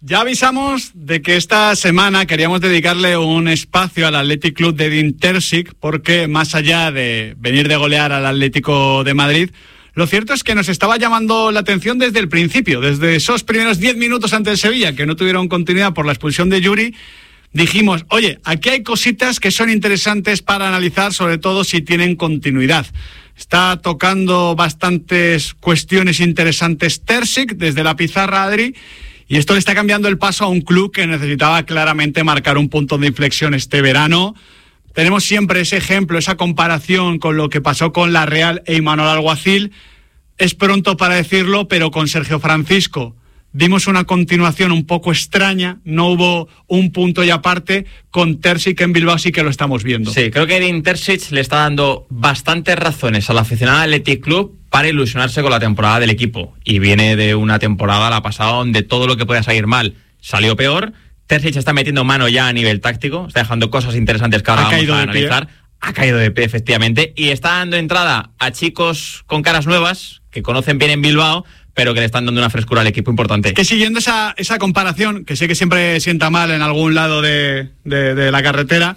Ya avisamos de que esta semana queríamos dedicarle un espacio al Athletic Club de Edin Terzic, porque más allá de venir de golear al Atlético de Madrid, lo cierto es que nos estaba llamando la atención desde el principio, desde esos primeros 10 minutos ante el Sevilla, que no tuvieron continuidad por la expulsión de Yuri. Dijimos, oye, aquí hay cositas que son interesantes para analizar, sobre todo si tienen continuidad. Está tocando bastantes cuestiones interesantes Terzic desde la pizarra, Adri, y esto le está cambiando el paso a un club que necesitaba claramente marcar un punto de inflexión este verano. Tenemos siempre ese ejemplo, esa comparación con lo que pasó con la Real e Imanol Alguacil. Es pronto para decirlo, pero con Sergio Francisco dimos una continuación un poco extraña, no hubo un punto y aparte. Con Terzic en Bilbao sí que lo estamos viendo. Sí, creo que Edin Terzic le está dando bastantes razones al aficionado del Athletic Club para ilusionarse con la temporada del equipo. Y viene de una temporada, la pasada, donde todo lo que podía salir mal salió peor. Terzic está metiendo mano ya a nivel táctico, está dejando cosas interesantes que ahora vamos a analizar. Ha caído de pie, efectivamente, y está dando entrada a chicos con caras nuevas, que conocen bien en Bilbao, pero que le están dando una frescura al equipo importante. Que siguiendo esa comparación, que sé que siempre sienta mal en algún lado de la carretera,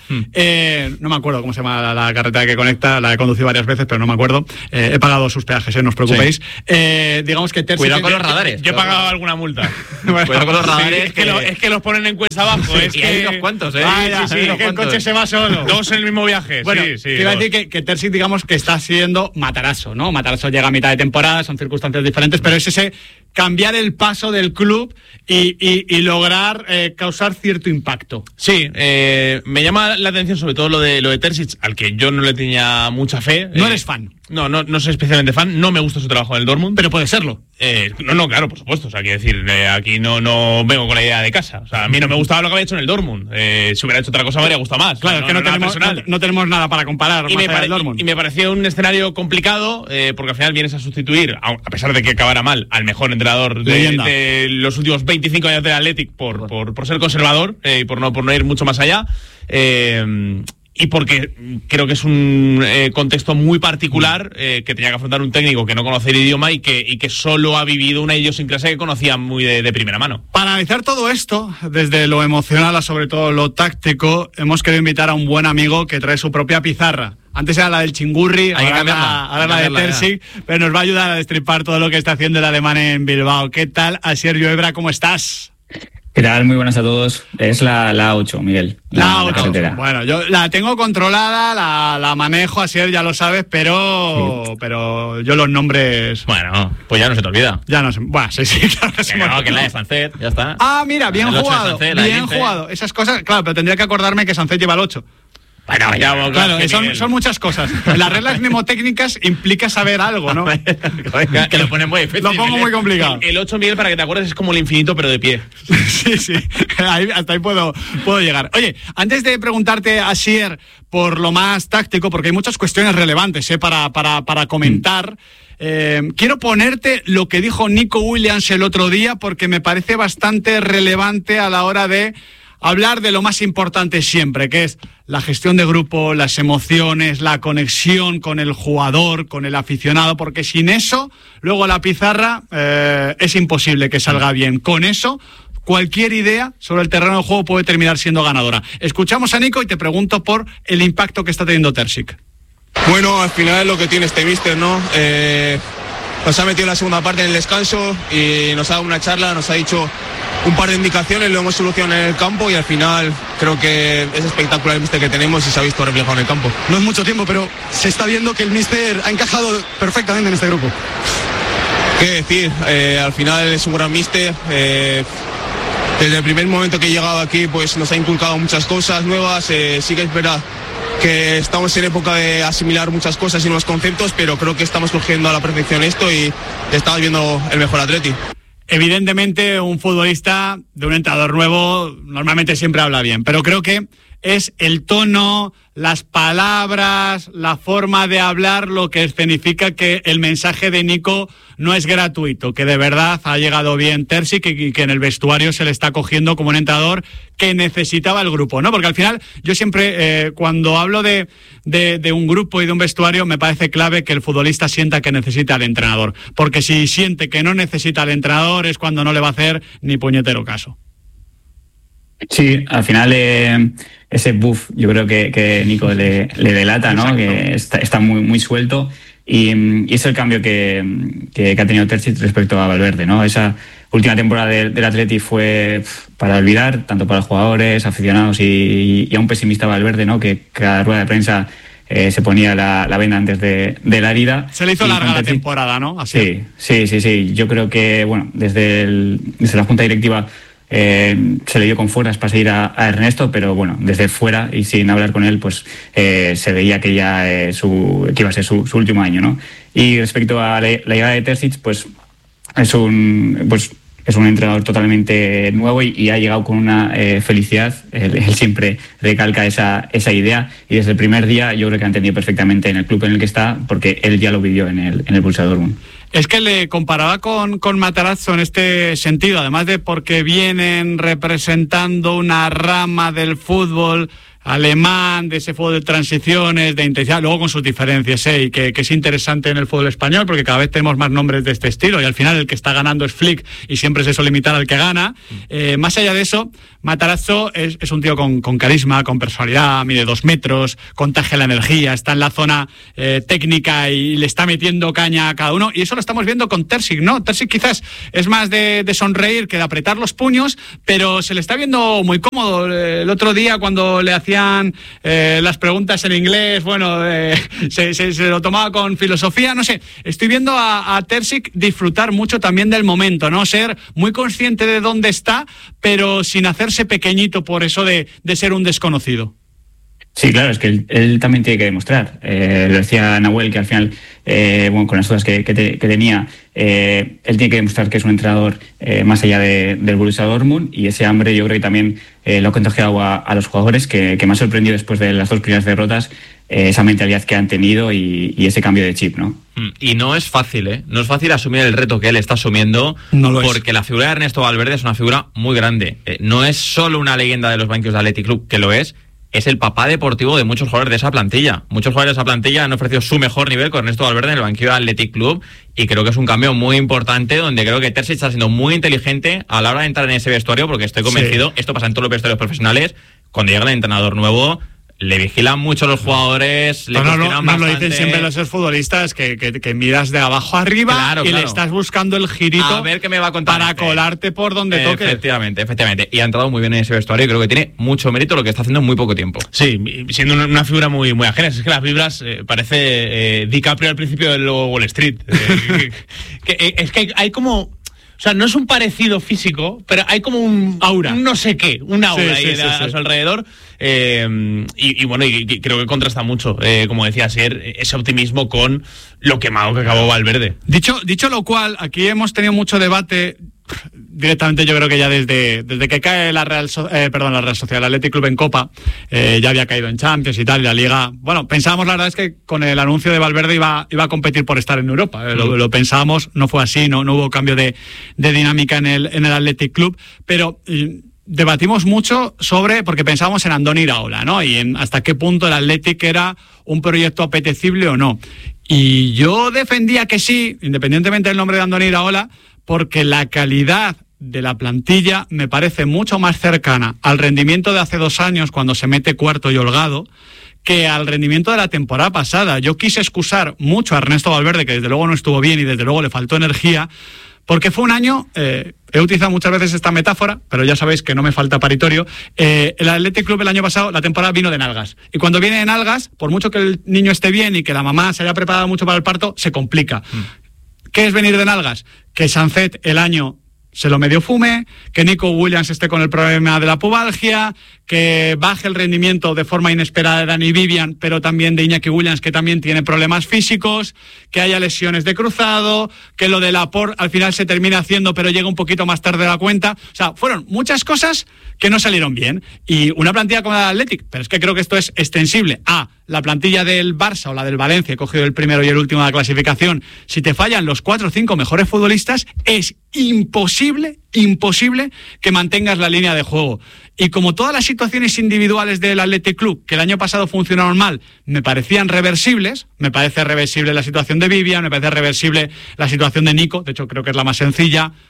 no me acuerdo cómo se llama la carretera que conecta, la he conducido varias veces, pero no me acuerdo. He pagado sus peajes, no os preocupéis. Sí. Digamos que Terzic... Cuidado con los radares. Yo he pagado alguuna multa. Bueno, cuidado con los radares. Sí, es que los ponen en cuesta abajo. Sí, es y que hay unos cuantos, ¿eh? Sí, es que el coche se va solo. 2 en el mismo viaje. Bueno, sí, iba a decir que Terzic, digamos, que está siendo Matarazzo, ¿no? Matarazzo llega a mitad de temporada, son circunstancias diferentes, pero es ese cambiar el paso del club y lograr causar cierto impacto. Sí, me llama la atención sobre todo lo de Terzic, al que yo no le tenía mucha fe. No eres fan. No soy especialmente fan, no me gusta su trabajo en el Dortmund. Pero puede serlo. No, claro, por supuesto. O sea, quiero decir, aquí no vengo con la idea de casa. O sea, a mí no me gustaba lo que había hecho en el Dortmund. Si hubiera hecho otra cosa me habría gustado más. Claro, es que no tenemos nada para comparar más allá del Dortmund. Y me pareció un escenario complicado, porque al final vienes a sustituir, a pesar de que acabara mal, al mejor entrenador de los últimos 25 años del Athletic por ser conservador y por no ir mucho más allá. Y porque creo que es un contexto muy particular, que tenía que afrontar un técnico que no conoce el idioma y que solo ha vivido una idiosincrasia que conocía muy de primera mano. Para analizar todo esto, desde lo emocional a sobre todo lo táctico, hemos querido invitar a un buen amigo que trae su propia pizarra. Antes era la del Chingurri, ahora la de Terzic, pero nos va a ayudar a destripar todo lo que está haciendo el alemán en Bilbao. ¿Qué tal, Asier Lloebra? ¿Cómo estás? ¿Qué tal? Muy buenas a todos. Es la 8, Miguel. La 8. Bueno, yo la tengo controlada, la manejo, Asier, ya lo sabes, pero yo los nombres... Bueno, pues ya no se te olvida. Ya no se... Bueno, sí, claro que se me olvida. Que la de Sancet, ya está. Ah, mira, bien jugado, bien jugado. Esas cosas, claro, pero tendría que acordarme que Sancet lleva el 8. Bueno, claro, son muchas cosas. En las reglas mnemotécnicas implica saber algo, ¿no? Que lo ponen muy difícil. Lo pongo muy complicado. El 8, Miguel, para que te acuerdes, es como el infinito, pero de pie. Sí. Hasta ahí puedo llegar. Oye, antes de preguntarte, Asier, por lo más táctico, porque hay muchas cuestiones relevantes para comentar, quiero ponerte lo que dijo Nico Williams el otro día, porque me parece bastante relevante a la hora de hablar de lo más importante siempre, que es la gestión de grupo, las emociones, la conexión con el jugador, con el aficionado, porque sin eso, luego la pizarra es imposible que salga bien. Con eso, cualquier idea sobre el terreno de juego puede terminar siendo ganadora. Escuchamos a Nico y te pregunto por el impacto que está teniendo Terzic. Bueno, al final es lo que tiene este míster, ¿no? Nos ha metido en la segunda parte en el descanso y nos ha dado una charla, nos ha dicho un par de indicaciones, lo hemos solucionado en el campo y al final creo que es espectacular el míster que tenemos y se ha visto reflejado en el campo. No es mucho tiempo, pero se está viendo que el míster ha encajado perfectamente en este grupo. ¿Qué decir? Al final es un gran míster. Desde el primer momento que he llegado aquí pues nos ha inculcado muchas cosas nuevas. Sí que es verdad que estamos en época de asimilar muchas cosas y nuevos conceptos, pero creo que estamos cogiendo a la perfección esto y estamos viendo el mejor Atleti. Evidentemente, un futbolista de un entrenador nuevo normalmente siempre habla bien, pero creo que es el tono, las palabras, la forma de hablar lo que escenifica que el mensaje de Nico no es gratuito, que de verdad ha llegado bien Terzic y que en el vestuario se le está cogiendo como un entrenador que necesitaba el grupo, ¿no? Porque al final yo siempre, cuando hablo de un grupo y de un vestuario, me parece clave que el futbolista sienta que necesita al entrenador, porque si siente que no necesita al entrenador es cuando no le va a hacer ni puñetero caso. Sí, al final ese buff yo creo que Nico le delata, ¿no? Exacto. Que está muy, muy suelto y es el cambio que ha tenido Terzic respecto a Valverde, ¿no? Esa última temporada del Atleti fue para olvidar, tanto para los jugadores, aficionados y a un pesimista Valverde, ¿no? Que cada rueda de prensa se ponía la venda antes de la herida. Se le hizo larga la temporada, ¿no? Así. Sí. Yo creo que, bueno, desde la Junta Directiva se le dio con fuerzas para seguir a Ernesto, pero bueno, desde fuera y sin hablar con él, pues se veía que ya que iba a ser su último año, ¿no? Y respecto a la llegada de Terzic, pues es un entrenador totalmente nuevo y ha llegado con una felicidad. Él siempre recalca esa idea y desde el primer día yo creo que ha entendido perfectamente en el club en el que está, porque él ya lo vivió en el Borussia Dortmund. Es que le comparaba con Matarazzo en este sentido, además de porque vienen representando una rama del fútbol alemán, de ese fútbol de transiciones, de intensidad, luego con sus diferencias, y que es interesante en el fútbol español, porque cada vez tenemos más nombres de este estilo, y al final el que está ganando es Flick, y siempre se suele imitar al que gana. Más allá de eso, Matarazzo es un tío con carisma, con personalidad, mide 2 metros, contagia la energía, está en la zona técnica y le está metiendo caña a cada uno, y eso lo estamos viendo con Terzic, ¿no? Terzic quizás es más de sonreír que de apretar los puños, pero se le está viendo muy cómodo. El otro día cuando le hacía las preguntas en inglés, bueno, se lo tomaba con filosofía, no sé, estoy viendo a Terzic disfrutar mucho también del momento, ¿no? Ser muy consciente de dónde está, pero sin hacerse pequeñito por eso de ser un desconocido. Sí, claro, es que él también tiene que demostrar. Lo decía Nahuel, que al final, con las dudas que tenía, él tiene que demostrar que es un entrenador más allá del Borussia Dortmund, y ese hambre yo creo que también lo ha contagiado a los jugadores, que me ha sorprendido después de las 2 primeras derrotas, esa mentalidad que han tenido y ese cambio de chip, ¿no? Y no es fácil, ¿eh? No es fácil asumir el reto que él está asumiendo, porque la figura de Ernesto Valverde es una figura muy grande. No es solo una leyenda de los banquillos de Athletic Club, que lo es el papá deportivo de muchos jugadores de esa plantilla. Muchos jugadores de esa plantilla han ofrecido su mejor nivel con Ernesto Valverde en el banquillo de Athletic Club, y creo que es un cambio muy importante, donde creo que Terzic está siendo muy inteligente a la hora de entrar en ese vestuario, porque estoy convencido, esto pasa en todos los vestuarios profesionales, cuando llega el entrenador nuevo, le vigilan mucho los jugadores, le cuestionan bastante. Lo dicen siempre los futbolistas, que miras de abajo arriba, claro. Le estás buscando el girito a ver qué me va a contar para colarte por donde toque. Efectivamente. Y ha entrado muy bien en ese vestuario y creo que tiene mucho mérito lo que está haciendo en muy poco tiempo. Sí, siendo una figura muy, muy ajena. Es que las vibras parece DiCaprio al principio del Wall Street. Es que hay como... O sea, no es un parecido físico, pero hay como un aura, un no sé qué, un aura a su alrededor. Y bueno, y creo que contrasta mucho, como decía Sier, ese optimismo con lo quemado que acabó Valverde. Dicho lo cual, aquí hemos tenido mucho debate. Directamente yo creo que ya desde que cae la Real Sociedad, el Athletic Club en Copa, ya había caído en Champions y tal, y la Liga, bueno, pensábamos, la verdad es que con el anuncio de Valverde iba a competir por estar en Europa, lo pensábamos, no fue así, no hubo cambio de dinámica en el Athletic Club, pero debatimos mucho porque pensábamos en Andoni Iraola, ¿no? Y en hasta qué punto el Athletic era un proyecto apetecible o no. Y yo defendía que sí, independientemente del nombre de Andoni Iraola, porque la calidad de la plantilla me parece mucho más cercana al rendimiento de hace 2 años, cuando se mete cuarto y holgado, que al rendimiento de la temporada pasada. Yo quise excusar mucho a Ernesto Valverde, que desde luego no estuvo bien y desde luego le faltó energía, porque fue un año, he utilizado muchas veces esta metáfora, pero ya sabéis que no me falta paritorio, el Athletic Club el año pasado, la temporada vino de nalgas, y cuando viene de nalgas, por mucho que el niño esté bien y que la mamá se haya preparado mucho para el parto, se complica. ¿Qué es venir de nalgas? Que Sancet el año se lo medio fume, que Nico Williams esté con el problema de la pubalgia, que baje el rendimiento de forma inesperada de Dani Vivian, pero también de Iñaki Williams, que también tiene problemas físicos, que haya lesiones de cruzado, que lo de Laporte al final se termine haciendo, pero llega un poquito más tarde de la cuenta. O sea, fueron muchas cosas que no salieron bien. Y una plantilla como la del Athletic, pero es que creo que esto es extensible a la plantilla del Barça o la del Valencia, he cogido el primero y el último de la clasificación. Si te fallan los 4 o 5 mejores futbolistas, es imposible que mantengas la línea de juego. Y como todas las situaciones individuales del Athletic Club, que el año pasado funcionaron mal, me parecían reversibles, me parece reversible la situación de Vivian, me parece reversible la situación de Nico, de hecho creo que es la más sencilla.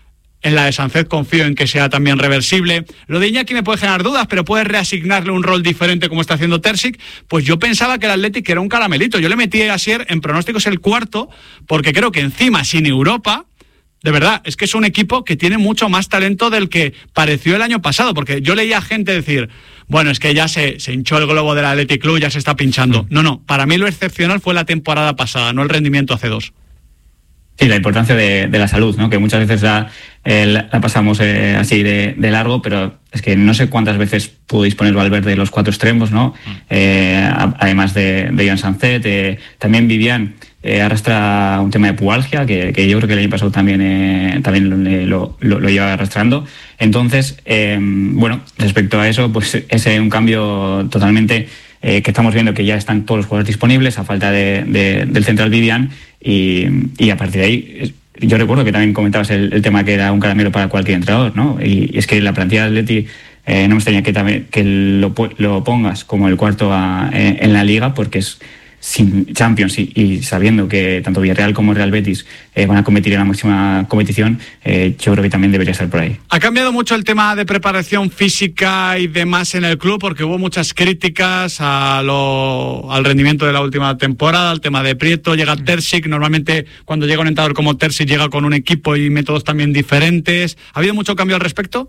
En la de Sánchez confío en que sea también reversible. Lo de Iñaki me puede generar dudas, pero puedes reasignarle un rol diferente como está haciendo Terzic. Pues yo pensaba que el Athletic era un caramelito. Yo le metí a Asier en pronósticos el cuarto, porque creo que encima, sin Europa, de verdad, es que es un equipo que tiene mucho más talento del que pareció el año pasado, porque yo leía gente decir, bueno, es que ya se hinchó el globo del Athletic Club, ya se está pinchando. No, para mí lo excepcional fue la temporada pasada, no el rendimiento hace 2. Sí, la importancia de la salud, ¿no? Que muchas veces la pasamos así de largo, pero es que no sé cuántas veces pudo disponer Valverde los 4 extremos, ¿no? Además de Joan Sánchez, también Vivian arrastra un tema de pubalgia, que yo creo que el año pasado también lo lleva arrastrando. Entonces, bueno, respecto a eso, pues es un cambio totalmente que estamos viendo que ya están todos los jugadores disponibles a falta del central Vivian, y a partir de ahí yo recuerdo que también comentabas el tema que era un caramelo para cualquier entrenador, ¿no? Y es que la plantilla de Atleti no me extraña que lo pongas como el cuarto en la liga, porque es sin Champions y sabiendo que tanto Villarreal como Real Betis van a competir en la máxima competición, yo creo que también debería estar por ahí. Ha cambiado mucho el tema de preparación física y demás en el club, porque hubo muchas críticas al rendimiento de la última temporada, al tema de Prieto. Llega Terzic, normalmente cuando llega un entrenador como Terzic llega con un equipo y métodos también diferentes. ¿Ha habido mucho cambio al respecto?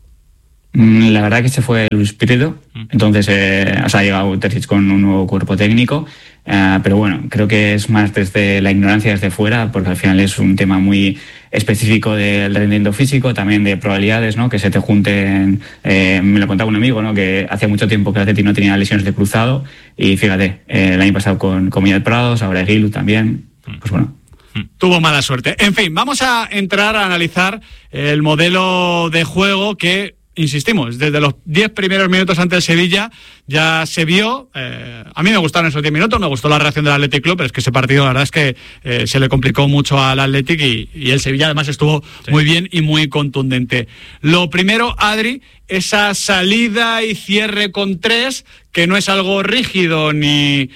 La verdad que se fue Luis Prieto, entonces ha llegado Terzic con un nuevo cuerpo técnico, pero bueno, creo que es más desde la ignorancia desde fuera, porque al final es un tema muy específico del rendimiento físico, también de probabilidades, ¿no? Que se te junten. Me lo contaba un amigo, ¿no? Que hacía mucho tiempo que el Atleti no tenía lesiones de cruzado, y fíjate, el año pasado con Millán Prados, ahora Egilu también, pues bueno. Tuvo mala suerte. En fin, vamos a entrar a analizar el modelo de juego que, insistimos, desde los 10 primeros minutos ante el Sevilla ya se vio. A mí me gustaron esos 10 minutos, me gustó la reacción del Athletic Club, pero es que ese partido la verdad es que se le complicó mucho al Athletic, y el Sevilla además estuvo muy bien y muy contundente. Lo primero, Adri, esa salida y cierre con 3, que no es algo rígido ni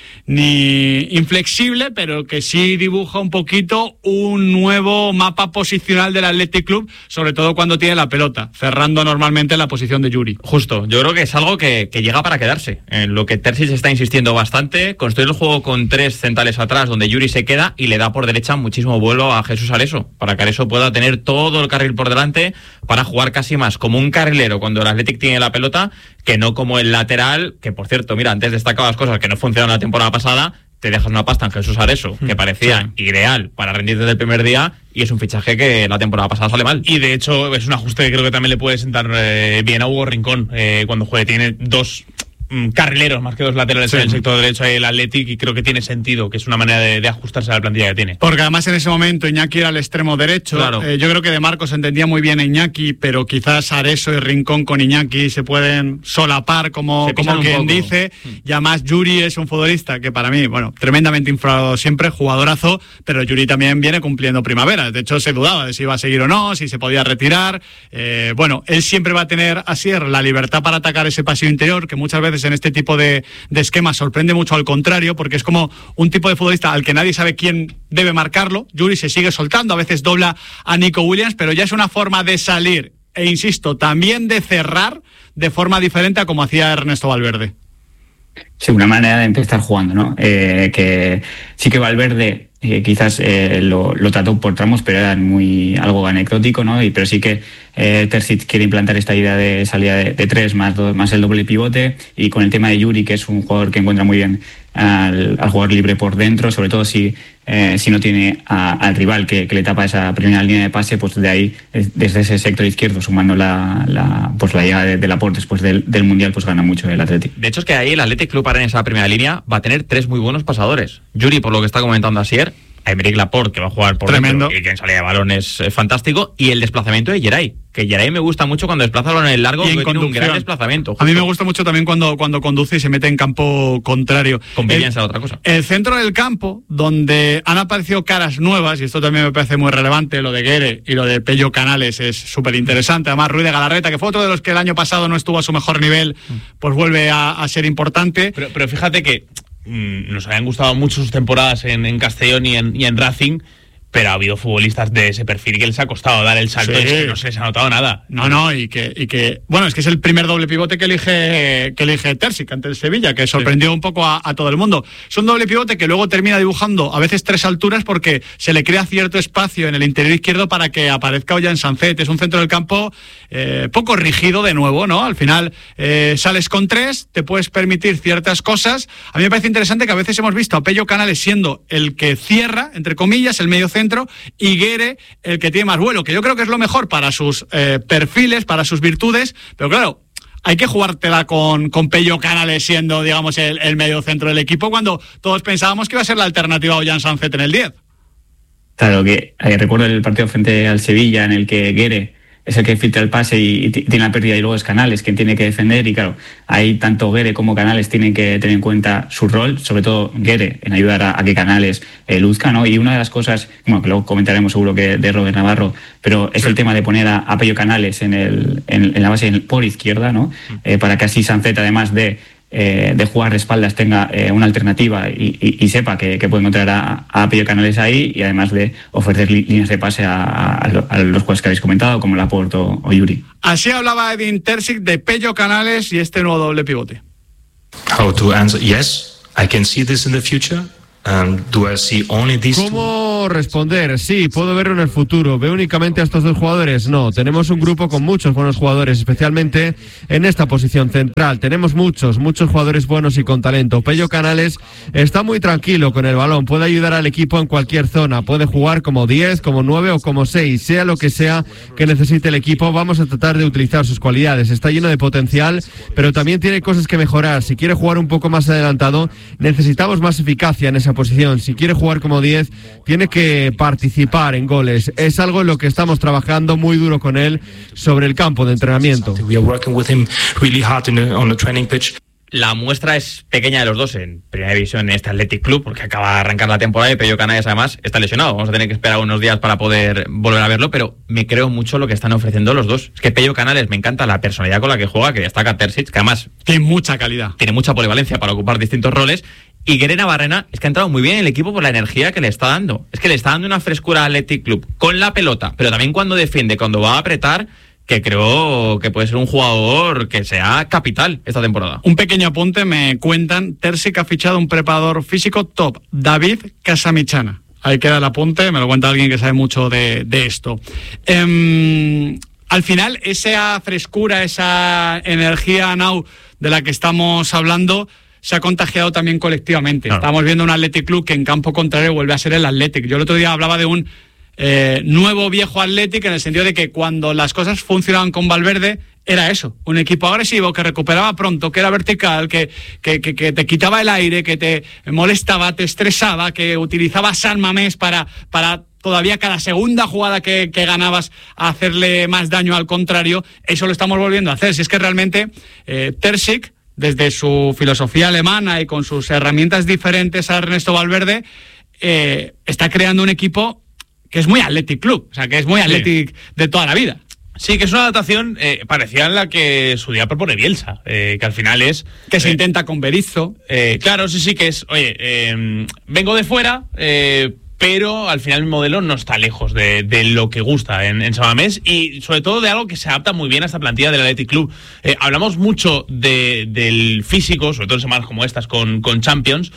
inflexible, pero que sí dibuja un poquito un nuevo mapa posicional del Athletic Club, sobre todo cuando tiene la pelota, cerrando normalmente la posición de Yuri. Justo, yo creo que es algo que llega para quedarse, en lo que Terzic está insistiendo bastante, construir el juego con 3 centrales atrás, donde Yuri se queda y le da por derecha muchísimo vuelo a Jesús Areso, para que Areso pueda tener todo el carril por delante, para jugar casi más como un carrilero cuando el Athletic tiene la pelota, que no como el lateral, que por cierto, mira, antes destacabas cosas que no funcionaron la temporada pasada, te dejas una pasta en Jesús Areso, que parecía ideal para rendir desde el primer día, y es un fichaje que la temporada pasada sale mal. Y de hecho es un ajuste que creo que también le puede sentar bien a Hugo Rincón cuando juegue. Tiene 2 carrileros más que 2 laterales en el sector derecho del Athletic, y creo que tiene sentido, que es una manera de ajustarse a la plantilla que tiene. Porque además en ese momento Iñaki era el extremo derecho. Claro. Yo creo que De Marcos entendía muy bien a Iñaki, pero quizás Areso y Rincón con Iñaki se pueden solapar, como quien dice. Y además Yuri es un futbolista que para mí, bueno, tremendamente infravalorado siempre, jugadorazo, pero Yuri también viene cumpliendo primavera. De hecho se dudaba de si iba a seguir o no, si se podía retirar. Bueno, él siempre va a tener así la libertad para atacar ese pasillo interior, que muchas veces en este tipo de esquemas sorprende mucho al contrario, porque es como un tipo de futbolista al que nadie sabe quién debe marcarlo. Yuri se sigue soltando, a veces dobla a Nico Williams, pero ya es una forma de salir, e insisto, también de cerrar de forma diferente a como hacía Ernesto Valverde. Sí, una manera de empezar jugando, ¿no? Que sí que Valverde quizás lo trató por tramos, pero era algo anecdótico, ¿no? Pero sí que Terzic quiere implantar esta idea de salida de 3 más el doble pivote, y con el tema de Yuri, que es un jugador que encuentra muy bien al jugador libre por dentro, sobre todo si no tiene al rival que le tapa esa primera línea de pase, pues de ahí, desde ese sector izquierdo, sumando la llegada de Laporte después del Mundial, pues gana mucho el Athletic. De hecho, es que ahí el Athletic Club en esa primera línea va a tener 3 muy buenos pasadores. Yuri, por lo que está comentando Asier, Aymeric Laporte, que va a jugar por tremendo dentro, y que en salida de balón es fantástico, y el desplazamiento de Geray, que Geray me gusta mucho cuando desplaza el balón en el largo, y en tiene un gran desplazamiento. Justo. A mí me gusta mucho también cuando conduce y se mete en campo contrario. Con Vivian será otra cosa. El centro del campo, donde han aparecido caras nuevas, y esto también me parece muy relevante, lo de Guere y lo de Pello Canales es súper interesante. Además, Ruiz de Galarreta, que fue otro de los que el año pasado no estuvo a su mejor nivel, pues vuelve a ser importante. Pero fíjate que nos habían gustado mucho sus temporadas en Castellón y en Racing, pero ha habido futbolistas de ese perfil que les ha costado dar el salto, y es que no se les ha notado nada. No, y que bueno, es que es el primer doble pivote que elige Terzic ante el Sevilla, que sorprendió un poco a todo el mundo. Es un doble pivote que luego termina dibujando a veces 3 alturas porque se le crea cierto espacio en el interior izquierdo para que aparezca Ollán Sancet. Es un centro del campo poco rígido de nuevo, ¿no? Al final sales con 3, te puedes permitir ciertas cosas. A mí me parece interesante que a veces hemos visto a Pello Canales siendo el que cierra, entre comillas, el medio centro, y Guerre el que tiene más vuelo, que yo creo que es lo mejor para sus perfiles, para sus virtudes, pero claro, hay que jugártela con Pello Canales siendo, digamos, el medio centro del equipo, cuando todos pensábamos que iba a ser la alternativa a Ollán Sancet en el 10. Claro, que recuerdo el partido frente al Sevilla en el que Guerre es el que filtra el pase y tiene la pérdida, y luego es Canales quien tiene que defender, y claro, ahí tanto Guerre como Canales tienen que tener en cuenta su rol, sobre todo Guerre en ayudar a que Canales luzca, ¿no? Y una de las cosas, bueno, que luego comentaremos seguro que de Robert Navarro, pero es el tema de poner a Pello Canales en la base por izquierda, ¿no? Para que así Sancet, además de jugar de espaldas, tenga una alternativa y sepa que puede encontrar a Pello Canales ahí, y además de ofrecer líneas de pase a los jugadores que habéis comentado, como Laporte o Yuri. Así hablaba Edin Terzic de Pello Canales y este nuevo doble pivote. How to answer? Yes, I can see this in the future. Do I see only these ¿Cómo responder? Sí, puedo verlo en el futuro. ¿Veo únicamente a estos 2 jugadores? No, tenemos un grupo con muchos buenos jugadores, especialmente en esta posición central. Tenemos muchos jugadores buenos y con talento. Pello Canales está muy tranquilo con el balón, puede ayudar al equipo en cualquier zona, puede jugar como 10, como 9 o como 6, sea lo que sea que necesite el equipo. Vamos a tratar de utilizar sus cualidades. Está lleno de potencial, pero también tiene cosas que mejorar. Si quiere jugar un poco más adelantado, necesitamos más eficacia en esa posición. Si quiere jugar como 10, tiene que participar en goles. Es algo en lo que estamos trabajando muy duro con él sobre el campo de entrenamiento. La muestra es pequeña de los dos en primera división en este Athletic Club, porque acaba de arrancar la temporada y Pello Canales además está lesionado. Vamos a tener que esperar unos días para poder volver a verlo, pero me creo mucho lo que están ofreciendo los dos. Es que Pello Canales, me encanta la personalidad con la que juega, que destaca Terzic, que además tiene mucha calidad, tiene mucha polivalencia para ocupar distintos roles. Y Guerre Navarrena es que ha entrado muy bien en el equipo por la energía que le está dando. Es que le está dando una frescura al Athletic Club con la pelota, pero también cuando defiende, cuando va a apretar, que creo que puede ser un jugador que sea capital esta temporada. Un pequeño apunte, me cuentan, Terzic ha fichado un preparador físico top, David Casamichana. Ahí queda el apunte, me lo cuenta alguien que sabe mucho de esto. Al final, esa frescura, esa energía now de la que estamos hablando, se ha contagiado también colectivamente. Claro. Estamos viendo un Athletic Club que en campo contrario vuelve a ser el Athletic. Yo el otro día hablaba de un nuevo viejo Athletic, en el sentido de que cuando las cosas funcionaban con Valverde era eso, un equipo agresivo que recuperaba pronto, que era vertical, que te quitaba el aire, que te molestaba, te estresaba, que utilizaba San Mamés para todavía cada segunda jugada que ganabas a hacerle más daño al contrario. Eso lo estamos volviendo a hacer. Si es que realmente Terzic, desde su filosofía alemana y con sus herramientas diferentes a Ernesto Valverde, está creando un equipo que es muy Athletic Club, o sea, que es muy Athletic de toda la vida. Sí, que es una adaptación parecida a la que su día propone Bielsa, que al final es... Que se intenta con Berizzo. Claro, sí, que es, oye, vengo de fuera, pero al final el modelo no está lejos de lo que gusta en San Mamés, y sobre todo de algo que se adapta muy bien a esta plantilla del Athletic Club. Hablamos mucho del físico, sobre todo en semanas como estas con Champions,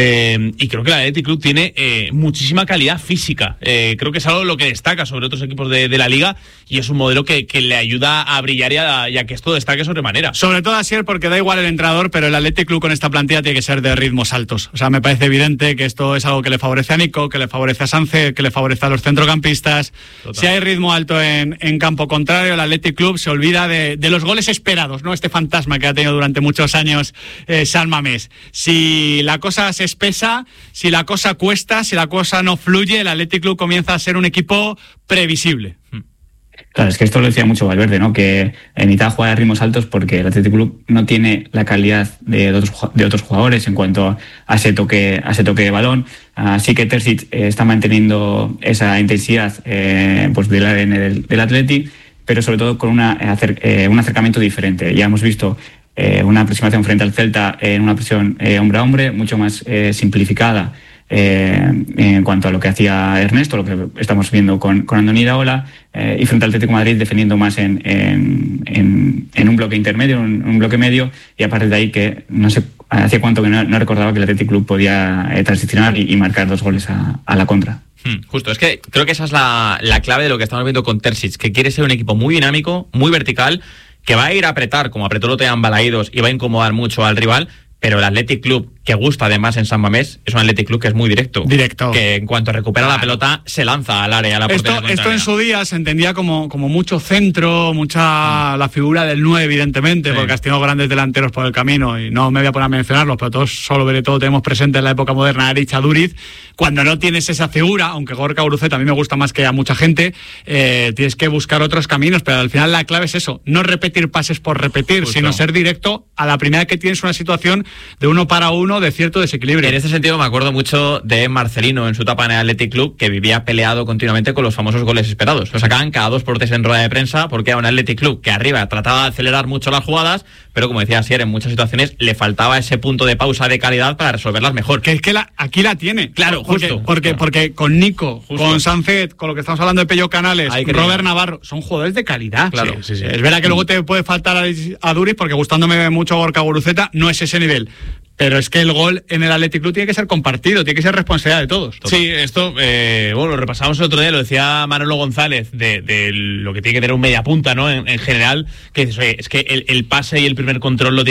y creo que el Athletic Club tiene muchísima calidad física. Creo que es algo lo que destaca sobre otros equipos de la liga, y es un modelo que le ayuda a brillar y a que esto destaque sobremanera. Sobre todo así, porque da igual el entrenador, pero el Athletic Club con esta plantilla tiene que ser de ritmos altos. O sea, me parece evidente que esto es algo que le favorece a Nico, que le favorece a Sánchez, que le favorece a los centrocampistas. Total. Si hay ritmo alto en campo contrario, el Athletic Club se olvida de los goles esperados, ¿no? Este fantasma que ha tenido durante muchos años San Mamés. Si la cosa se espesa, si la cosa cuesta, si la cosa no fluye, el Athletic Club comienza a ser un equipo previsible. Claro, es que esto lo decía mucho Valverde, ¿no? Que necesita jugar a ritmos altos porque el Athletic Club no tiene la calidad de otros jugadores en cuanto a ese toque de balón. Así que Terzic está manteniendo esa intensidad pues del ADN del Athletic, pero sobre todo con un acercamiento diferente. Ya hemos visto una aproximación frente al Celta en una presión hombre a hombre, mucho más simplificada en cuanto a lo que hacía Ernesto, lo que estamos viendo con Andoni Iraola, y frente al Atlético de Madrid defendiendo más en un bloque intermedio, un bloque medio, y a partir de ahí que no sé hacía cuánto que no recordaba que el Athletic Club podía transicionar y marcar 2 goles a la contra. Justo, es que creo que esa es la clave de lo que estamos viendo con Terzic, que quiere ser un equipo muy dinámico, muy vertical, que va a ir a apretar, como apretó Lotean Balaídos, y va a incomodar mucho al rival, pero el Athletic Club, que gusta además en San Mamés, es un Athletic Club que es muy directo. Que en cuanto recupera la pelota, se lanza al área, a la portería contraria. Esto en su día se entendía como mucho centro, la figura del 9, evidentemente, porque has tenido grandes delanteros por el camino, y no me voy a poner a mencionarlos, pero todos tenemos presente en la época moderna a Eric Aduriz. Cuando no tienes esa figura, aunque Gorka Guruceta a mí me gusta más que a mucha gente, tienes que buscar otros caminos, pero al final la clave es eso, no repetir pases por repetir, sino ser directo a la primera que tienes una situación de 1 para 1 de cierto desequilibrio. En este sentido me acuerdo mucho de Marcelino en su etapa en el Athletic Club, que vivía peleado continuamente con los famosos goles esperados. Lo sacaban cada 2 por 3 en rueda de prensa, porque era un Athletic Club que arriba trataba de acelerar mucho las jugadas, pero como decía Asier, en muchas situaciones le faltaba ese punto de pausa de calidad para resolverlas mejor. Que es que aquí la tiene. Claro, porque con Nico, con Sánchez, con lo que estamos hablando de Pello Canales, Robert Navarro, son jugadores de calidad. Claro. Sí. Es verdad que luego te puede faltar a Duriz, porque gustándome mucho Gorka Guruceta, no es ese nivel. Pero es que el gol en el Athletic Club tiene que ser compartido, tiene que ser responsabilidad de todos. Sí, esto, lo repasamos el otro día, lo decía Manolo González, de lo que tiene que tener un media punta, ¿no? En general, que dices, oye, es que el pase y el primer control lo tiene